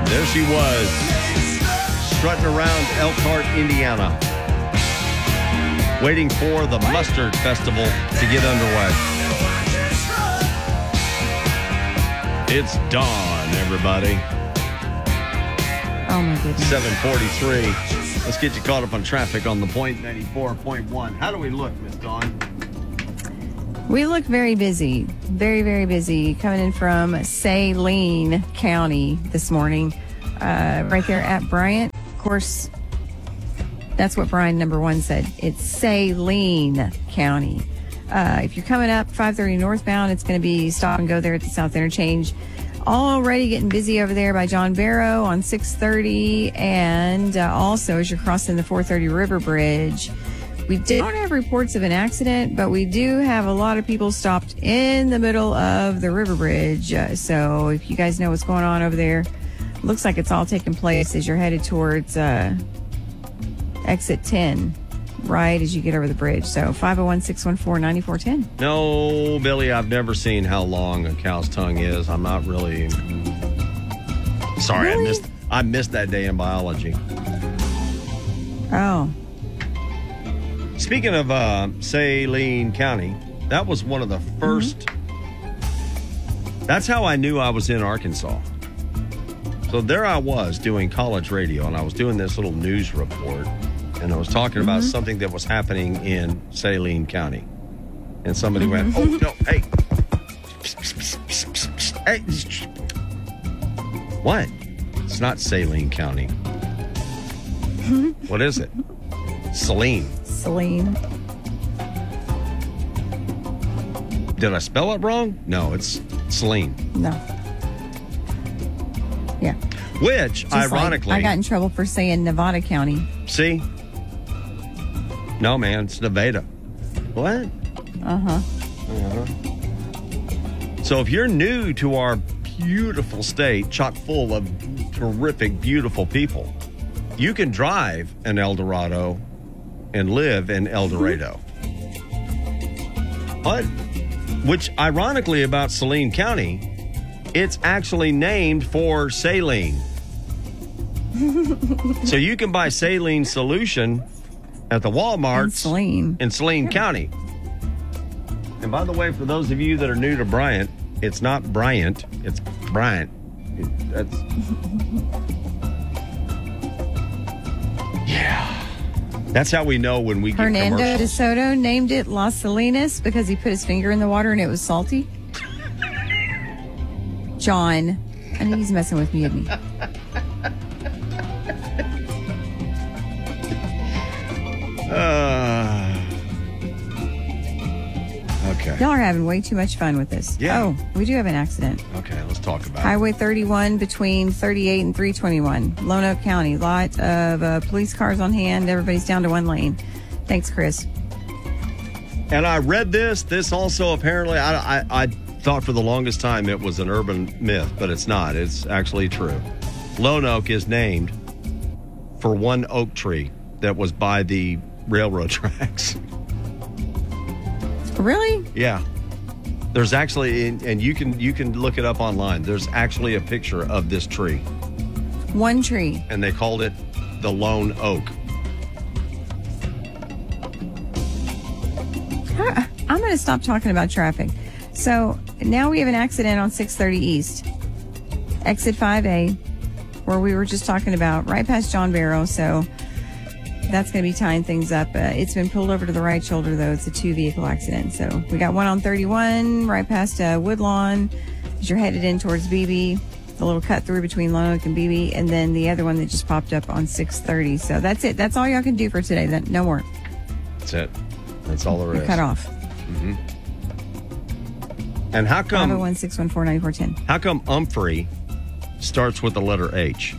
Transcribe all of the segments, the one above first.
There she was, strutting around Elkhart, Indiana, waiting for the Mustard Festival to get underway. It's dawn, everybody. Oh, my goodness. 7:43. Let's get you caught up on traffic on the Point 94.1. How do we look, Miss Dawn? We look very busy. Very, very busy. Coming in from Saline County this morning. Right there at Bryant. Of course, that's what Brian number one said. It's Saline County. If you're coming up 530 northbound, it's going to be stop and go there at the South Interchange. Already getting busy over there by John Barrow on 630, and also as you're crossing the 430 River Bridge. We don't have reports of an accident, but we do have a lot of people stopped in the middle of the River Bridge. So if you guys know what's going on over there, looks like it's all taking place as you're headed towards exit 10, right as you get over the bridge. So 501-614-9410. No, Billy, I've never seen how long a cow's tongue is. I'm not really... Sorry, Really? I missed that day in biology. Oh. Speaking of Saline County, that was one of the first... That's how I knew I was in Arkansas. So there I was doing college radio, and I was doing this little news report, and I was talking about something that was happening in Saline County. And somebody went, oh, no, hey. Hey. What? It's not Saline County. What is it? Saline. Saline. Did I spell it wrong? No, it's Saline. No. Yeah. Which, Just ironically... like I got in trouble for saying Nevada County. See? No, man, it's Nevada. What? Uh-huh. So if you're new to our beautiful state, chock full of terrific, beautiful people, you can drive in El Dorado and live in El Dorado. But, which ironically about Saline County, it's actually named for saline. So you can buy saline solution at the Walmart in Saline County. And by the way, for those of you that are new to Bryant, it's not Bryant, it's Bryant. Yeah. That's how we know when we get Hernando de commercials. Soto named it Las Salinas because he put his finger in the water and it was salty. John, I think he's messing with me, isn't he? Okay. Y'all are having way too much fun with this. Yeah. Oh, we do have an accident. Okay, let's talk about Highway 31 between 38 and 321, Lone Oak County. Lot of police cars on hand. Everybody's down to one lane. Thanks, Chris. And I read this. This also apparently, I thought for the longest time it was an urban myth, but it's not. It's actually true. Lone Oak is named for one oak tree that was by the railroad tracks. Really? Yeah. There's actually, and you can look it up online. There's actually a picture of this tree. One tree. And they called it the Lone Oak. I'm going to stop talking about traffic. So now we have an accident on 630 East, exit 5A, where we were just talking about, right past John Barrow. So that's going to be tying things up. It's been pulled over to the right shoulder, though. It's a two-vehicle accident. So we got one on 31 right past Woodlawn as you're headed in towards BB, the little cut through between Lone Oak and BB, and then the other one that just popped up on 630. So that's it. That's all y'all can do for today. No more. That's it. That's all there is. Cut off. Mm-hmm. And how come 501-614-9410. How come Humphrey starts with the letter H?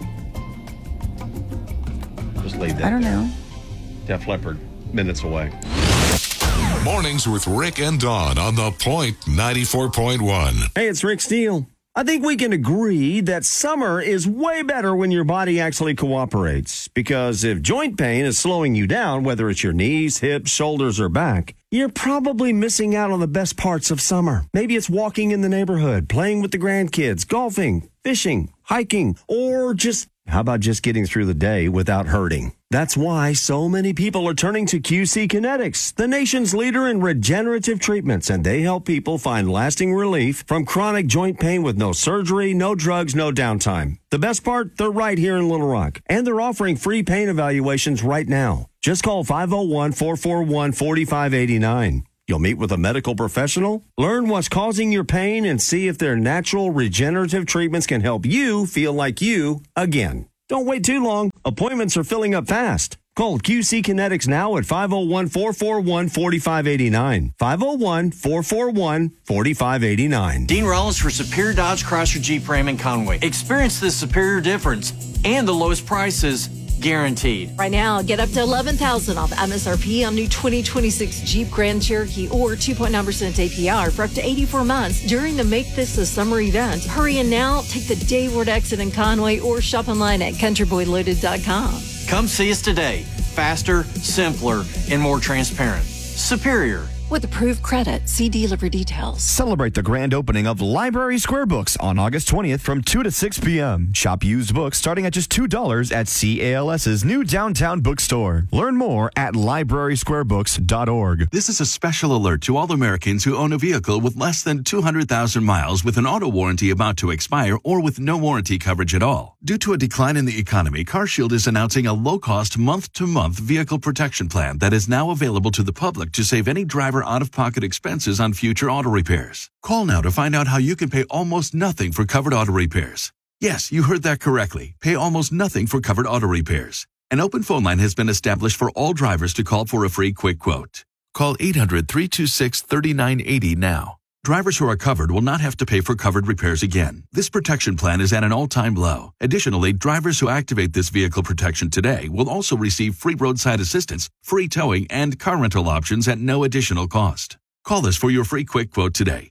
Just leave that. I don't know. Def Leppard, minutes away. Mornings with Rick and Dawn on the Point 94.1. Hey, it's Rick Steele. I think we can agree that summer is way better when your body actually cooperates. Because if joint pain is slowing you down, whether it's your knees, hips, shoulders, or back, you're probably missing out on the best parts of summer. Maybe it's walking in the neighborhood, playing with the grandkids, golfing, fishing, hiking, or how about just getting through the day without hurting? That's why so many people are turning to QC Kinetics, the nation's leader in regenerative treatments, and they help people find lasting relief from chronic joint pain with no surgery, no drugs, no downtime. The best part, they're right here in Little Rock, and they're offering free pain evaluations right now. Just call 501-441-4589. You'll meet with a medical professional, learn what's causing your pain, and see if their natural regenerative treatments can help you feel like you again. Don't wait too long. Appointments are filling up fast. Call QC Kinetics now at 501-441-4589. 501-441-4589. Dean Rollins for Superior Dodge Chrysler Jeep Ram in Conway. Experience the superior difference and the lowest prices guaranteed. Right now, get up to $11,000 off MSRP on new 2026 Jeep Grand Cherokee or 2.9% APR for up to 84 months during the Make This a Summer event. Hurry in now, take the Dayward exit in Conway, or shop online at countryboyloaded.com. Come see us today. Faster, simpler, and more transparent. Superior. With approved credit, see dealer for details. Celebrate the grand opening of Library Square Books on August 20th from 2 to 6 p.m. Shop used books starting at just $2 at CALS's new downtown bookstore. Learn more at librarysquarebooks.org. This is a special alert to all Americans who own a vehicle with less than 200,000 miles with an auto warranty about to expire or with no warranty coverage at all. Due to a decline in the economy, CarShield is announcing a low-cost month-to-month vehicle protection plan that is now available to the public to save any driver out-of-pocket expenses on future auto repairs. Call now to find out how you can pay almost nothing for covered auto repairs. Yes, you heard that correctly. Pay almost nothing for covered auto repairs. An open phone line has been established for all drivers to call for a free quick quote. Call 800-326-3980 now. Drivers who are covered will not have to pay for covered repairs again. This protection plan is at an all-time low. Additionally, drivers who activate this vehicle protection today will also receive free roadside assistance, free towing, and car rental options at no additional cost. Call us for your free quick quote today.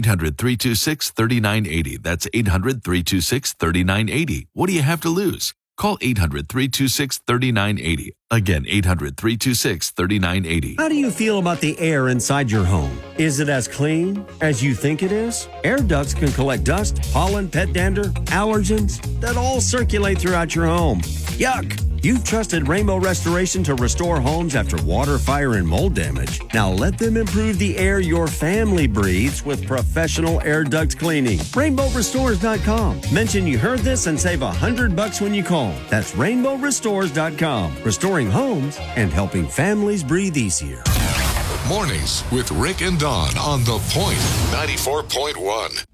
800-326-3980. That's 800-326-3980. What do you have to lose? Call 800-326-3980. Again, 800-326-3980. How do you feel about the air inside your home? Is it as clean as you think it is? Air ducts can collect dust, pollen, pet dander, allergens that all circulate throughout your home. Yuck! You've trusted Rainbow Restoration to restore homes after water, fire, and mold damage. Now let them improve the air your family breathes with professional air duct cleaning. RainbowRestores.com. Mention you heard this and save $100 when you call. That's RainbowRestores.com. Restoring homes and helping families breathe easier. Mornings with Rick and Dawn on The Point 94.1.